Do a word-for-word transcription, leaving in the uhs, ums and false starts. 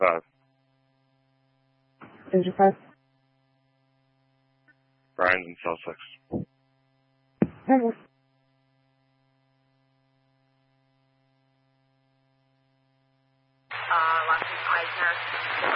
five. Engine five. Brian's in cell six. Hello. Uh, Lockheed Eisner.